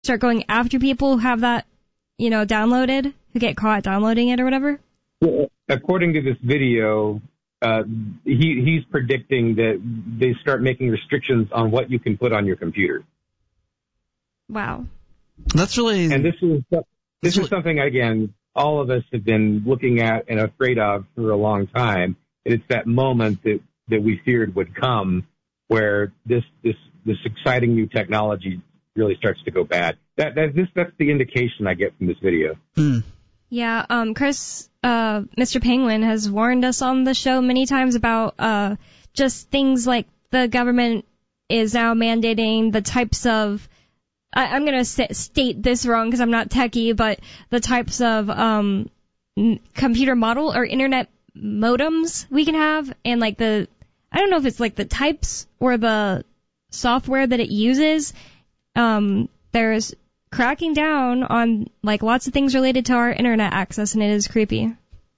start going after people who have that, downloaded, who get caught downloading it or whatever? Well, according to this video, he's predicting that they start making restrictions on what you can put on your computer. Wow. That's really... And this is something, again, all of us have been looking at and afraid of for a long time. And it's that moment that we feared would come where this exciting new technology really starts to go bad. That's the indication I get from this video. Yeah, Chris, Mr. Penguin has warned us on the show many times about just things like the government is now mandating the types of, I'm going to state this wrong because I'm not techie, but the types of computer model or internet modems we can have, and like I don't know if it's like the types or the software that it uses. There's cracking down on like lots of things related to our internet access, and it is creepy.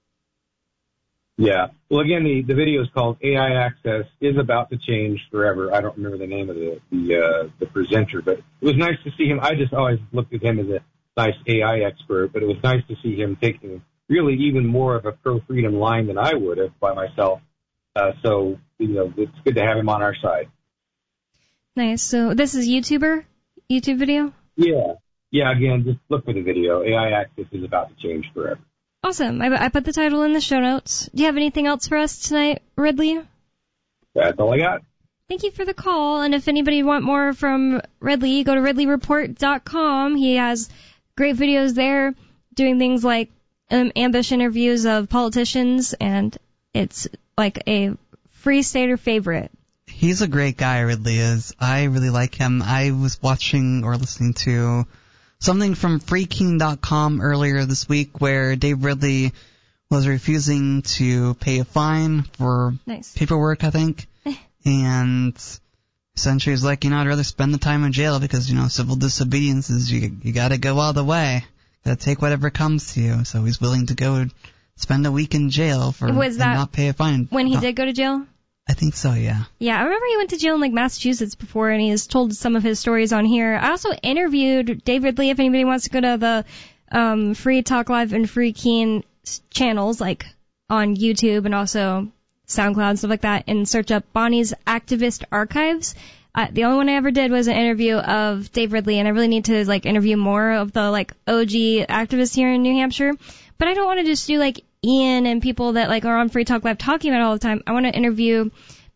Yeah. Well, again, the video is called AI Access is About to Change Forever. I don't remember the name of the presenter, but it was nice to see him. I just always looked at him as a nice AI expert, but it was nice to see him taking really even more of a pro-freedom line than I would have by myself. So, it's good to have him on our side. Nice. So this is YouTube video? Yeah. Yeah, again, just look for the video. AI Access is About to Change Forever. Awesome. I put the title in the show notes. Do you have anything else for us tonight, Ridley? That's all I got. Thank you for the call. And if anybody want more from Ridley, go to ridleyreport.com. He has great videos there doing things like ambush interviews of politicians, and it's like a Free Stater favorite. He's a great guy, Ridley is. I really like him. I was watching or listening to something from freeking.com earlier this week where Dave Ridley was refusing to pay a fine for paperwork, I think. And essentially was like, I'd rather spend the time in jail because, civil disobedience is you got to go all the way. Got to take whatever comes to you. So he's willing to go spend a week in jail for and not pay a fine. When he did go to jail? I think so, yeah. Yeah, I remember he went to jail in Massachusetts before, and he has told some of his stories on here. I also interviewed Dave Ridley. If anybody wants to go to the Free Talk Live and Free Keen channels, like on YouTube and also SoundCloud and stuff like that, and search up Bonnie's Activist Archives. The only one I ever did was an interview of Dave Ridley, and I really need to interview more of the OG activists here in New Hampshire. But I don't want to just do Ian and people that are on Free Talk Live talking about it all the time. I want to interview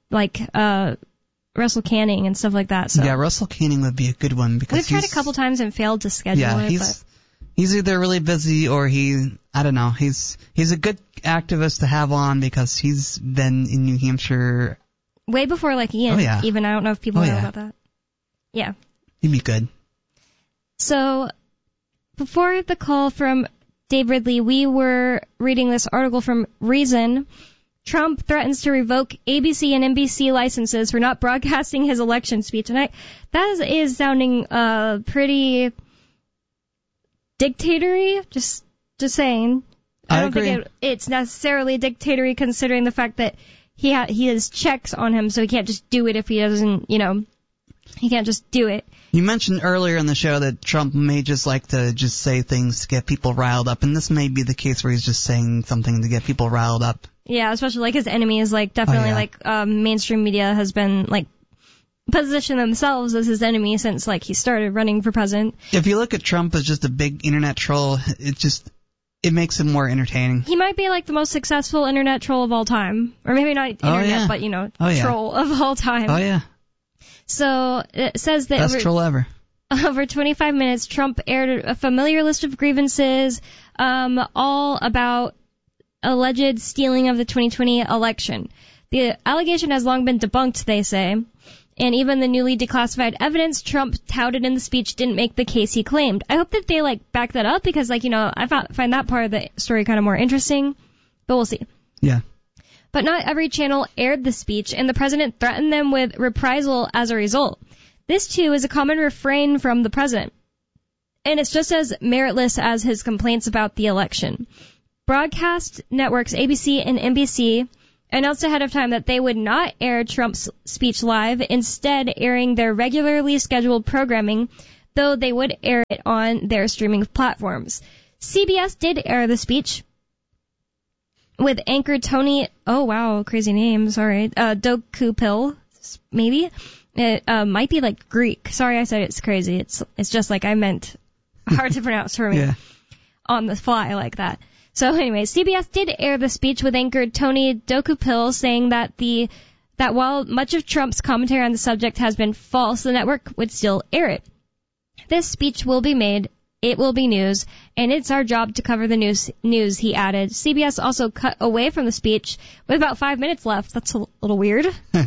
Russell Canning and stuff like that. So. Yeah, Russell Canning would be a good one because we've tried a couple times and failed to schedule it. He's either really busy or I don't know. He's a good activist to have on because he's been in New Hampshire way before Ian. Oh, yeah. Even I don't know if people know about that. Yeah. He'd be good. So before the call from Dave Ridley, we were reading this article from Reason. Trump threatens to revoke ABC and NBC licenses for not broadcasting his election speech. And that is sounding pretty dictatory, just saying. I don't think it's necessarily dictatory considering the fact that he has checks on him, so he can't just do it if he doesn't, he can't just do it. You mentioned earlier in the show that Trump may just like to just say things to get people riled up, and this may be the case where he's just saying something to get people riled up. Yeah, especially his enemies, definitely mainstream media has been positioned themselves as his enemy since he started running for president. If you look at Trump as just a big internet troll, it makes him more entertaining. He might be the most successful internet troll of all time, or maybe not internet, but troll of all time. Oh yeah. So it says that best troll ever. Over 25 minutes, Trump aired a familiar list of grievances, all about alleged stealing of the 2020 election. The allegation has long been debunked, they say, and even the newly declassified evidence Trump touted in the speech didn't make the case he claimed. I hope that they back that up because I find that part of the story kind of more interesting, but we'll see. Yeah. But not every channel aired the speech, and the president threatened them with reprisal as a result. This, too, is a common refrain from the president. And it's just as meritless as his complaints about the election. Broadcast networks ABC and NBC announced ahead of time that they would not air Trump's speech live, instead airing their regularly scheduled programming. though they would air it on their streaming platforms. CBS did air the speech with anchor Tony, oh wow, crazy name, sorry, Dokupil, maybe? It might be like Greek. Sorry I said it's crazy. It's just like I meant hard to pronounce for me on the fly like that. So anyway, CBS did air the speech with anchor Tony Dokupil saying that while much of Trump's commentary on the subject has been false, the network would still air it. This speech will be made, it will be news, and it's our job to cover the news, he added. CBS also cut away from the speech with about 5 minutes left. That's a little weird.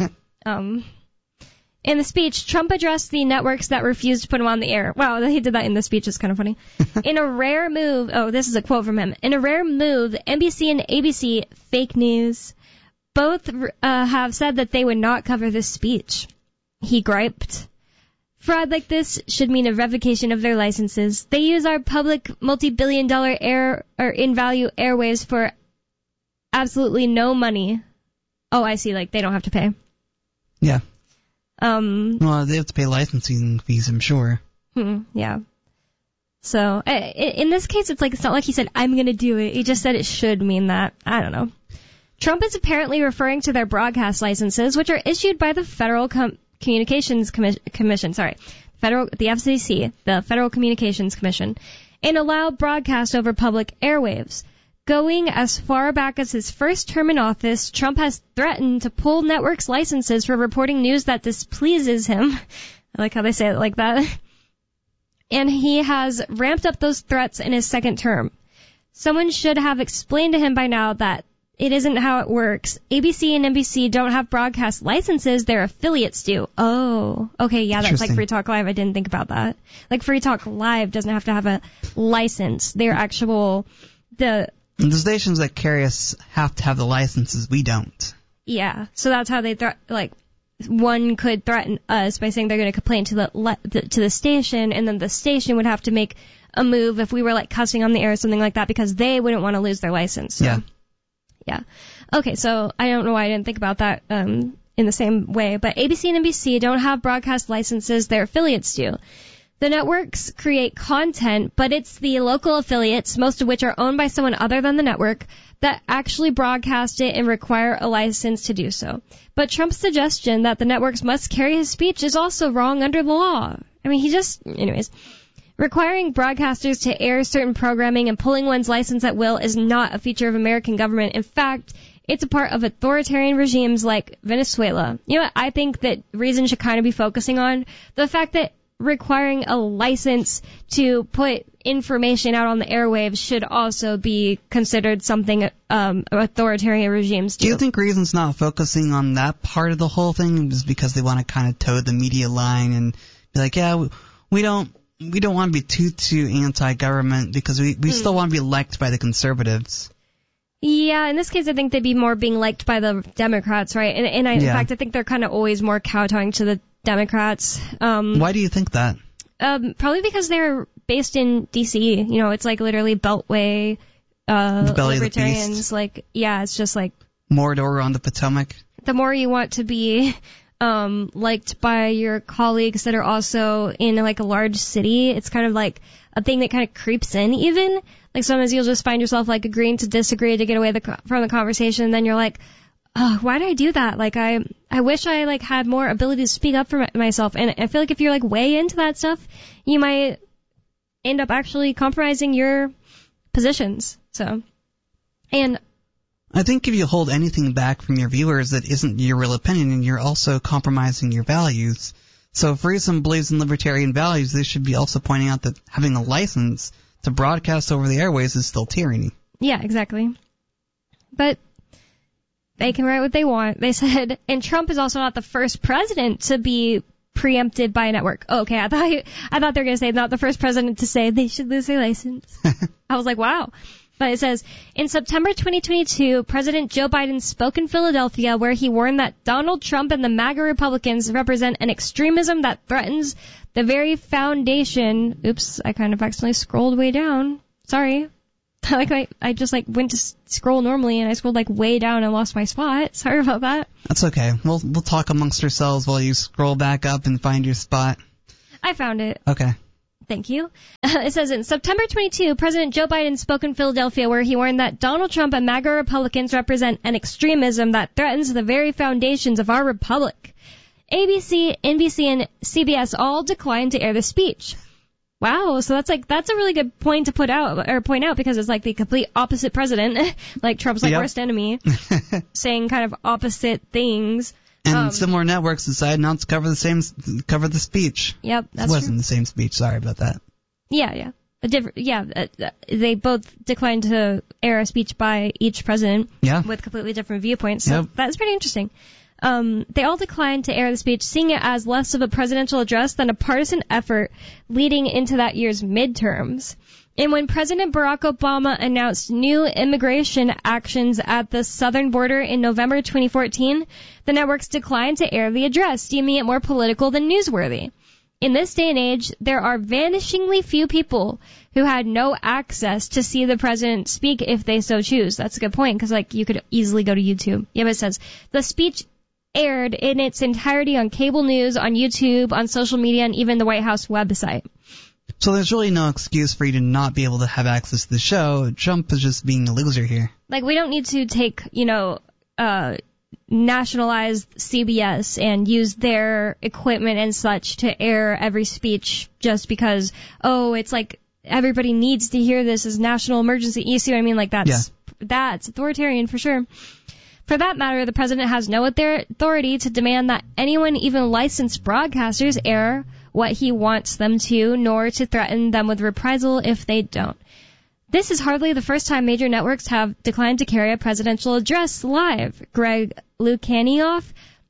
In the speech, Trump addressed the networks that refused to put him on the air. Wow, he did that in the speech. It's kind of funny. In a rare move, this is a quote from him. In a rare move, NBC and ABC, fake news, both have said that they would not cover this speech. He griped. Fraud like this should mean a revocation of their licenses. They use our public multi-billion-dollar in-value airwaves for absolutely no money. Oh, I see. Like, they don't have to pay. Yeah. Well, they have to pay licensing fees, I'm sure. Yeah. So, in this case, it's not like he said, I'm going to do it. He just said it should mean that. I don't know. Trump is apparently referring to their broadcast licenses, which are issued by the Federal Communications Commission, the FCC, the Federal Communications Commission, and allow broadcast over public airwaves. Going as far back as his first term in office, Trump has threatened to pull networks' licenses for reporting news that displeases him. I like how they say it like that. And he has ramped up those threats in his second term. Someone should have explained to him by now that it isn't how it works. ABC and NBC don't have broadcast licenses, their affiliates do. Oh, okay, yeah, that's like Free Talk Live. I didn't think about that. Like Free Talk Live doesn't have to have a license. They're the stations that carry us have to have the licenses. We don't. Yeah, so that's how they one could threaten us by saying they're going to complain to the station, and then the station would have to make a move if we were like cussing on the air or something like that because they wouldn't want to lose their license. So. Yeah. Okay, so I don't know why I didn't think about that in the same way, but ABC and NBC don't have broadcast licenses, their affiliates do. The networks create content, but it's the local affiliates, most of which are owned by someone other than the network, that actually broadcast it and require a license to do so. But Trump's suggestion that the networks must carry his speech is also wrong under the law. I mean, anyways. Requiring broadcasters to air certain programming and pulling one's license at will is not a feature of American government. In fact, it's a part of authoritarian regimes like Venezuela. You know what? I think that reason should kind of be focusing on the fact that requiring a license to put information out on the airwaves should also be considered something authoritarian regimes do. Do you think reason's not focusing on that part of the whole thing is because they want to kind of toe the media line and be like, yeah, we don't want to be too anti-government because we still want to be liked by the conservatives. Yeah, in this case, I think they'd be more being liked by the Democrats, right? In fact, I think they're kind of always more kowtowing to the Democrats. Why do you think that? Probably because they're based in D.C. You know, it's like literally Beltway, libertarians. Like, yeah, it's just like Mordor on the Potomac. The more you want to be liked by your colleagues that are also in like a large city, it's kind of like a thing that kind of creeps in even. Like sometimes you'll just find yourself like agreeing to disagree to get away from the conversation, and then you're like, oh, why did I do that? Like I wish I like had more ability to speak up for myself. And I feel like if you're like way into that stuff, you might end up actually compromising your positions. So, and I think if you hold anything back from your viewers that isn't your real opinion, and you're also compromising your values. So if reason believes in libertarian values, they should be also pointing out that having a license to broadcast over the airways is still tyranny. Yeah, exactly. But they can write what they want. They said, and Trump is also not the first president to be preempted by a network. Oh, okay, I thought they were going to say not the first president to say they should lose their license. I was like, wow. But it says, in September 2022, President Joe Biden spoke in Philadelphia where he warned that Donald Trump and the MAGA Republicans represent an extremism that threatens the very foundation. Oops, I kind of accidentally scrolled way down. Sorry. I just went to scroll normally and I scrolled way down and lost my spot. Sorry about that. That's okay. We'll talk amongst ourselves while you scroll back up and find your spot. I found it. Okay. Thank you. It says in September 22, President Joe Biden spoke in Philadelphia where he warned that Donald Trump and MAGA Republicans represent an extremism that threatens the very foundations of our republic. ABC, NBC, and CBS all declined to air the speech. Wow, so that's a really good point to point out because it's like the complete opposite president, like Trump's worst enemy, saying kind of opposite things. And similar networks decided not to cover the speech. Yep, that's It wasn't true. the same speech. Sorry about that. Yeah. They both declined to air a speech by each president with completely different viewpoints. So that's pretty interesting. They all declined to air the speech, seeing it as less of a presidential address than a partisan effort leading into that year's midterms. And when President Barack Obama announced new immigration actions at the southern border in November 2014, the networks declined to air the address, deeming it more political than newsworthy. In this day and age, there are vanishingly few people who had no access to see the president speak if they so choose. That's a good point, because you could easily go to YouTube. Yeah, but it says the speech aired in its entirety on cable news, on YouTube, on social media, and even the White House website. So there's really no excuse for you to not be able to have access to the show. Trump is just being a loser here. We don't need to take, nationalized CBS and use their equipment and such to air every speech just because, it's everybody needs to hear this as national emergency. You see what I mean? That's authoritarian for sure. For that matter, the president has no authority to demand that anyone, even licensed broadcasters, air what he wants them to, nor to threaten them with reprisal if they don't. This is hardly the first time major networks have declined to carry a presidential address live. Greg Lukianoff,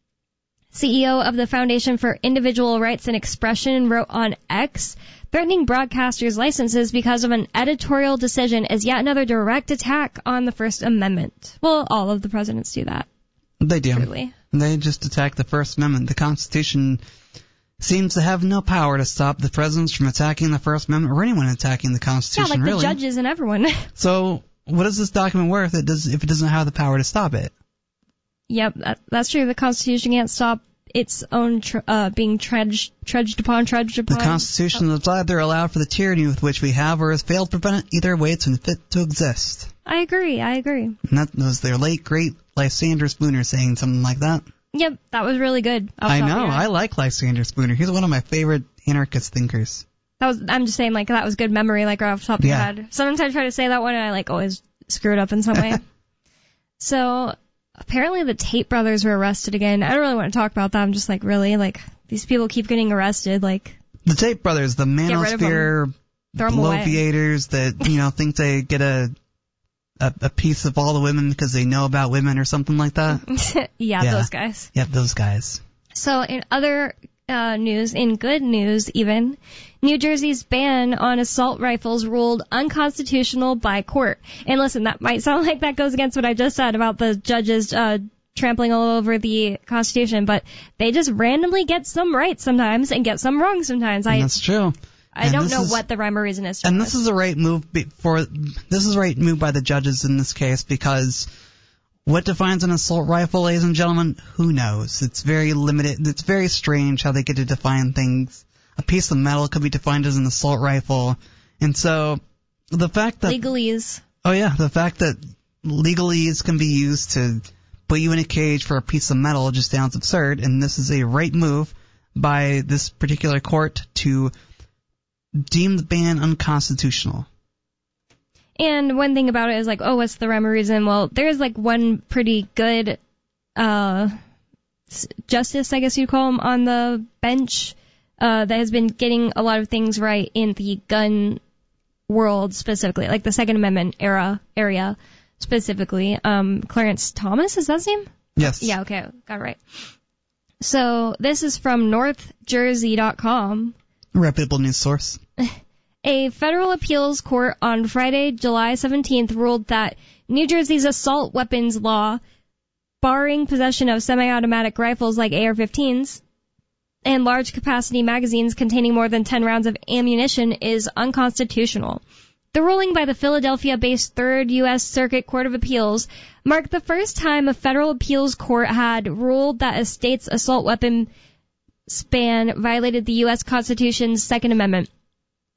CEO of the Foundation for Individual Rights and Expression, wrote on X, threatening broadcasters' licenses because of an editorial decision is yet another direct attack on the First Amendment. Well, all of the presidents do that. They do. Truly. They just attack the First Amendment. The Constitution seems to have no power to stop the presidents from attacking the First Amendment or anyone attacking the Constitution, the judges and everyone. So what is this document worth if it doesn't have the power to stop it? Yep, that's true. The Constitution can't stop its own being trudged upon. The Constitution is either allowed for the tyranny with which we have or has failed to prevent it. Either way, it's unfit to exist. I agree. And that was their late, great Lysander Spooner saying something like that. Yep, that was really good. I know. I like Lysander Spooner. He's one of my favorite anarchist thinkers. I'm just saying, that was good memory, right off the top of your head. Sometimes I try to say that one, and I, always screw it up in some way. So, apparently the Tate brothers were arrested again. I don't really want to talk about that. I'm just really? These people keep getting arrested, The Tate brothers, the manosphere bloviators that, think they get a piece of all the women because they know about women or something like that. Yeah, those guys. Yep, those guys. So in other news, in good news even, New Jersey's ban on assault rifles ruled unconstitutional by court. And listen, that might sound like that goes against what I just said about the judges trampling all over the Constitution, but they just randomly get some right sometimes and get some wrong sometimes. That's true. I don't know what the rhyme or reason is. And this is the right move this is the right move by the judges in this case, because what defines an assault rifle, ladies and gentlemen? Who knows? It's very limited. It's very strange how they get to define things. A piece of metal could be defined as an assault rifle. And so the fact that legalese. Oh yeah, the fact that legalese can be used to put you in a cage for a piece of metal just sounds absurd, and this is a right move by this particular court to deem the ban unconstitutional. And one thing about it is what's the rhyme or reason? Well, there's one pretty good justice, I guess you'd call him, on the bench that has been getting a lot of things right in the gun world specifically, the Second Amendment area specifically. Clarence Thomas, is that his name? Yes. Yeah, okay, got it right. So this is from NorthJersey.com. Reputable news source. A federal appeals court on Friday, July 17th, ruled that New Jersey's assault weapons law, barring possession of semi-automatic rifles like AR-15s and large-capacity magazines containing more than 10 rounds of ammunition, is unconstitutional. The ruling by the Philadelphia-based 3rd U.S. Circuit Court of Appeals marked the first time a federal appeals court had ruled that a state's assault weapon ban violated the U.S. Constitution's Second Amendment.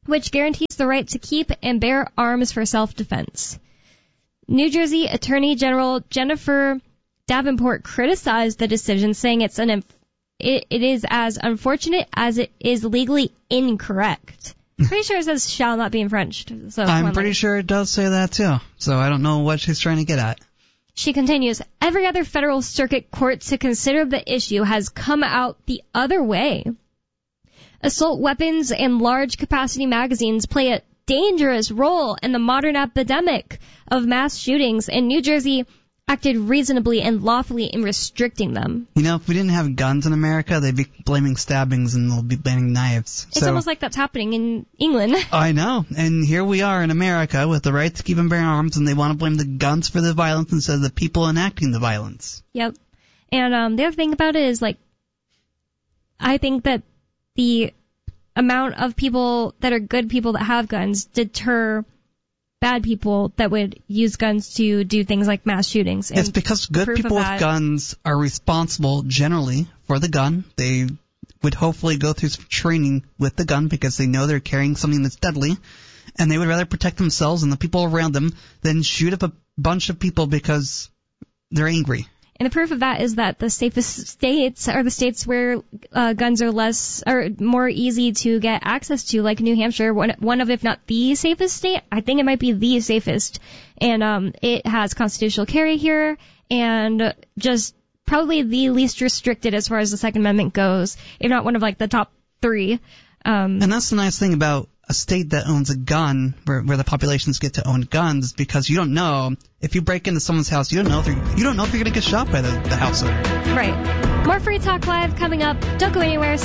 which guarantees the right to keep and bear arms for self-defense. New Jersey Attorney General Jennifer Davenport criticized the decision, saying it is as unfortunate as it is legally incorrect. Pretty sure it says shall not be infringed. So I'm pretty sure it does say that too. So I don't know what she's trying to get at. She continues, every other federal circuit court to consider the issue has come out the other way. Assault weapons and large capacity magazines play a dangerous role in the modern epidemic of mass shootings, and New Jersey acted reasonably and lawfully in restricting them. You know, if we didn't have guns in America, they'd be blaming stabbings and they'll be blaming knives. It's almost like that's happening in England. I know. And here we are in America with the right to keep and bear arms, and they want to blame the guns for the violence instead of the people enacting the violence. Yep. And the other thing about it is, like, I think that the amount of people that are good people that have guns deter bad people that would use guns to do things like mass shootings. It's because good people with guns are responsible generally for the gun. They would hopefully go through some training with the gun because they know they're carrying something that's deadly, and they would rather protect themselves and the people around them than shoot up a bunch of people because they're angry. And the proof of that is that the safest states are the states where guns are more easy to get access to, like New Hampshire, one of, if not the safest state. I think it might be the safest. And it has constitutional carry here, and just probably the least restricted as far as the Second Amendment goes, if not one of like the top 3. And that's the nice thing about a state that owns a gun, where the populations get to own guns, because you don't know if you break into someone's house, you don't know if you're going to get shot by the house owner. Right. More Free Talk Live coming up. Don't go anywhere.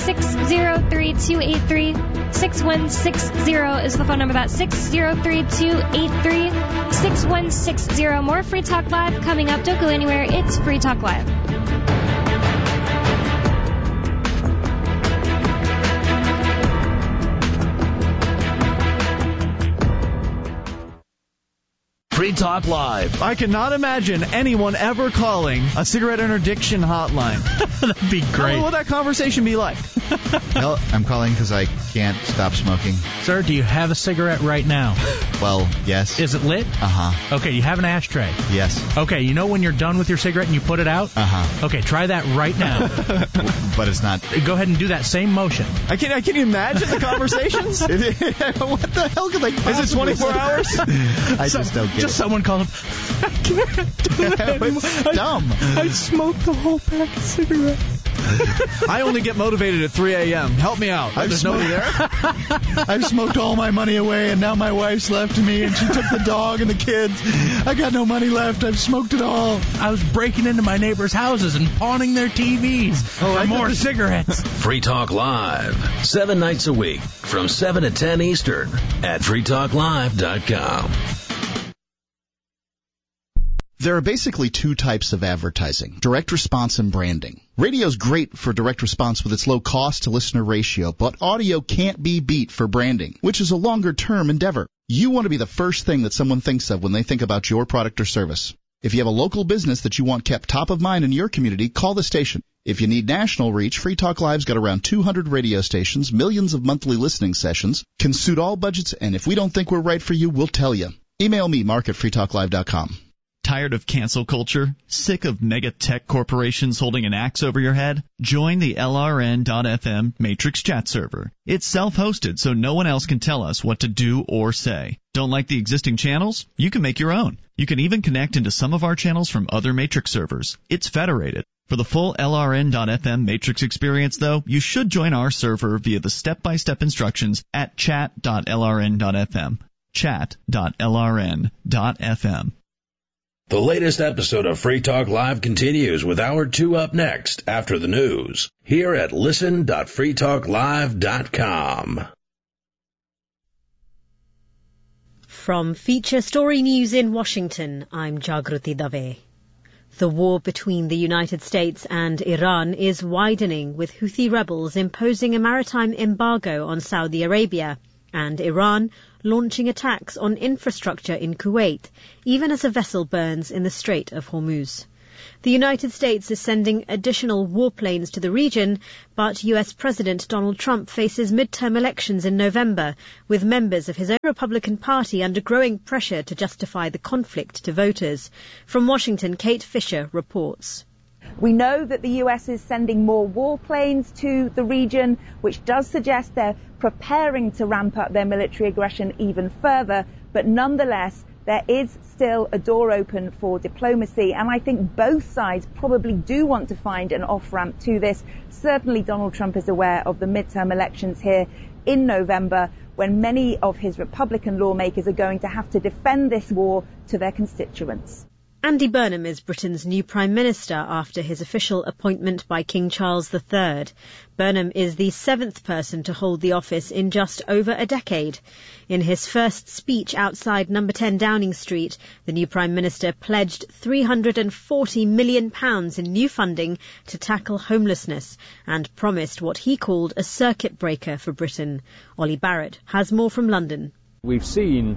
603-283-6160 is the phone number. That's 603-283-6160. More Free Talk Live coming up. Don't go anywhere. It's Free Talk Live. Free Talk Live. I cannot imagine anyone ever calling a cigarette interdiction hotline. That'd be great. What would that conversation be like? Well, I'm calling because I can't stop smoking. Sir, do you have a cigarette right now? Well, yes. Is it lit? Uh-huh. Okay, you have an ashtray? Yes. Okay, you know when you're done with your cigarette and you put it out? Uh-huh. Okay, try that right now. But it's not. Go ahead and do that same motion. I can't imagine the conversations. What the hell could they possibly Is it 24 hours? I just don't get it. Just someone call him. I can't do it anymore. It's dumb. I smoked the whole pack of cigarettes. I only get motivated at 3 a.m. Help me out. There's nobody there? I've smoked all my money away, and now my wife's left me, and she took the dog and the kids. I got no money left. I've smoked it all. I was breaking into my neighbors' houses and pawning their TVs for more cigarettes. Free Talk Live, 7 nights a week from 7 to 10 Eastern at freetalklive.com. There are basically 2 types of advertising, direct response and branding. Radio's great for direct response with its low cost to listener ratio, but audio can't be beat for branding, which is a longer-term endeavor. You want to be the first thing that someone thinks of when they think about your product or service. If you have a local business that you want kept top of mind in your community, call the station. If you need national reach, Free Talk Live's got around 200 radio stations, millions of monthly listening sessions, can suit all budgets, and if we don't think we're right for you, we'll tell you. Email me, mark@freetalklive.com. Tired of cancel culture? Sick of mega tech corporations holding an axe over your head? Join the LRN.FM Matrix chat server. It's self-hosted, so no one else can tell us what to do or say. Don't like the existing channels? You can make your own. You can even connect into some of our channels from other Matrix servers. It's federated. For the full LRN.FM Matrix experience, though, you should join our server via the step-by-step instructions at chat.lrn.fm. Chat.lrn.fm. The latest episode of Free Talk Live continues with Hour 2 up next after the news here at listen.freetalklive.com. From Feature Story News in Washington, I'm Jagruti Dave. The war between the United States and Iran is widening, with Houthi rebels imposing a maritime embargo on Saudi Arabia and Iran launching attacks on infrastructure in Kuwait, even as a vessel burns in the Strait of Hormuz. The United States is sending additional warplanes to the region, but US President Donald Trump faces midterm elections in November, with members of his own Republican Party under growing pressure to justify the conflict to voters. From Washington, Kate Fisher reports. We know that the US is sending more warplanes to the region, which does suggest they're preparing to ramp up their military aggression even further, but nonetheless, there is still a door open for diplomacy, and I think both sides probably do want to find an off-ramp to this. Certainly Donald Trump is aware of the midterm elections here in November, when many of his Republican lawmakers are going to have to defend this war to their constituents. Andy Burnham is Britain's new Prime Minister after his official appointment by King Charles III. Burnham is the 7th person to hold the office in just over a decade. In his first speech outside No. 10 Downing Street, the new Prime Minister pledged £340 million in new funding to tackle homelessness and promised what he called a circuit breaker for Britain. Ollie Barrett has more from London. We've seen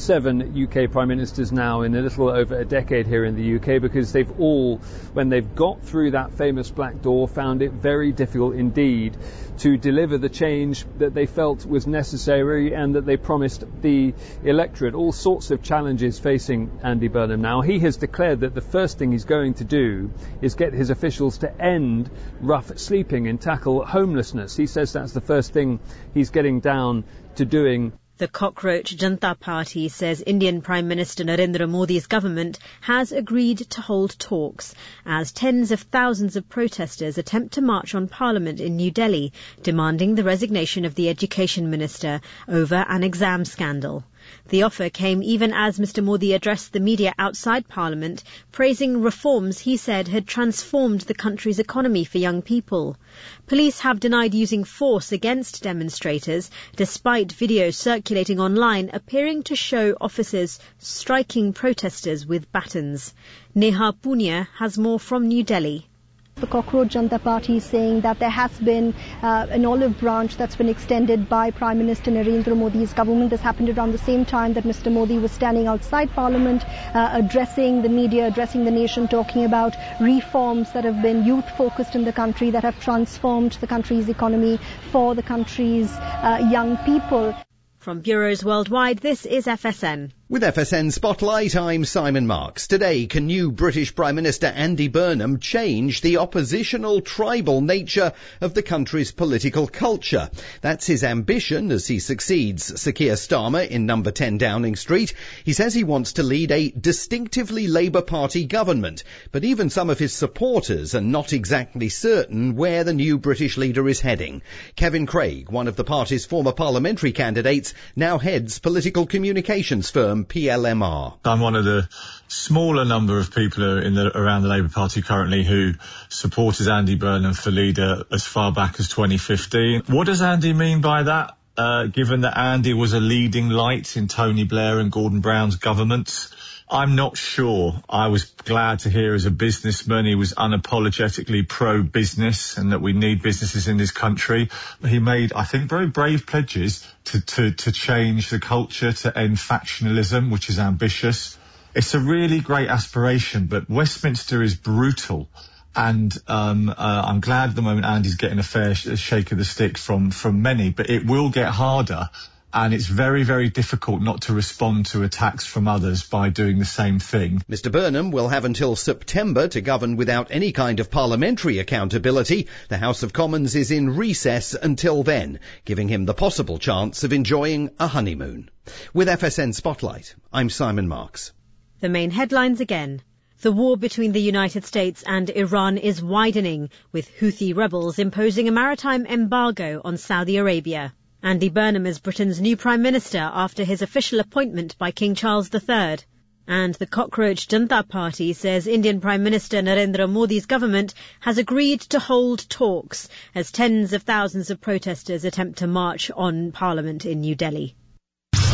7 UK Prime Ministers now in a little over a decade here in the UK, because they've all, when they've got through that famous black door, found it very difficult indeed to deliver the change that they felt was necessary and that they promised the electorate. All sorts of challenges facing Andy Burnham now. He has declared that the first thing he's going to do is get his officials to end rough sleeping and tackle homelessness. He says that's the first thing he's getting down to doing. The Cockroach Janata Party says Indian Prime Minister Narendra Modi's government has agreed to hold talks as tens of thousands of protesters attempt to march on Parliament in New Delhi, demanding the resignation of the Education Minister over an exam scandal. The offer came even as Mr Modi addressed the media outside Parliament, praising reforms he said had transformed the country's economy for young people. Police have denied using force against demonstrators, despite videos circulating online appearing to show officers striking protesters with batons. Neha Punia has more from New Delhi. The Cockroach Janata Party is saying that there has been an olive branch that's been extended by Prime Minister Narendra Modi's government. This happened around the same time that Mr Modi was standing outside Parliament, addressing the media, addressing the nation, talking about reforms that have been youth-focused in the country, that have transformed the country's economy for the country's young people. From bureaus worldwide, this is FSN. With FSN Spotlight, I'm Simon Marks. Today, can new British Prime Minister Andy Burnham change the oppositional tribal nature of the country's political culture? That's his ambition as he succeeds Sir Keir Starmer in No. 10 Downing Street. He says he wants to lead a distinctively Labour Party government, but even some of his supporters are not exactly certain where the new British leader is heading. Kevin Craig, one of the party's former parliamentary candidates, now heads political communications firm PLMR. I'm one of the smaller number of people around the Labour Party currently who supported Andy Burnham for leader as far back as 2015. What does Andy mean by that, given that Andy was a leading light in Tony Blair and Gordon Brown's governments? I'm not sure. I was glad to hear as a businessman he was unapologetically pro-business and that we need businesses in this country. He made, I think, very brave pledges to change the culture, to end factionalism, which is ambitious. It's a really great aspiration, but Westminster is brutal. And I'm glad at the moment Andy's getting a fair shake of the stick from many, but it will get harder. And it's very, very difficult not to respond to attacks from others by doing the same thing. Mr Burnham will have until September to govern without any kind of parliamentary accountability. The House of Commons is in recess until then, giving him the possible chance of enjoying a honeymoon. With FSN Spotlight, I'm Simon Marks. The main headlines again. The war between the United States and Iran is widening, with Houthi rebels imposing a maritime embargo on Saudi Arabia. Andy Burnham is Britain's new Prime Minister after his official appointment by King Charles III. And the Cockroach Janata Party says Indian Prime Minister Narendra Modi's government has agreed to hold talks as tens of thousands of protesters attempt to march on Parliament in New Delhi.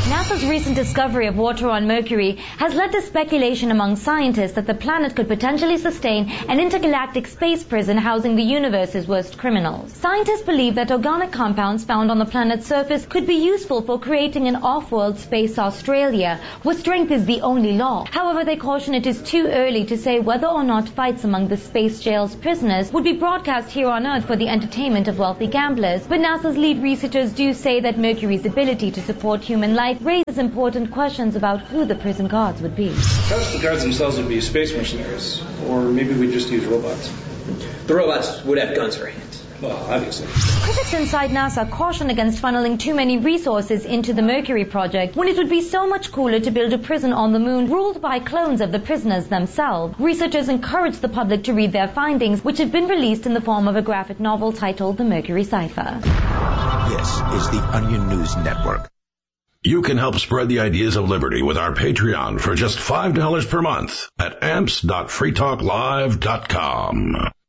NASA's recent discovery of water on Mercury has led to speculation among scientists that the planet could potentially sustain an intergalactic space prison housing the universe's worst criminals. Scientists believe that organic compounds found on the planet's surface could be useful for creating an off-world space Australia, where strength is the only law. However, they caution it is too early to say whether or not fights among the space jail's prisoners would be broadcast here on Earth for the entertainment of wealthy gamblers. But NASA's lead researchers do say that Mercury's ability to support human life raises important questions about who the prison guards would be. Perhaps the guards themselves would be space mercenaries, or maybe we'd just use robots. The robots would have guns for hands. Well, obviously. Critics inside NASA caution against funneling too many resources into the Mercury project when it would be so much cooler to build a prison on the moon ruled by clones of the prisoners themselves. Researchers encourage the public to read their findings, which have been released in the form of a graphic novel titled The Mercury Cipher. This is the Onion News Network. You can help spread the ideas of liberty with our Patreon for just $5 per month at amps.freetalklive.com.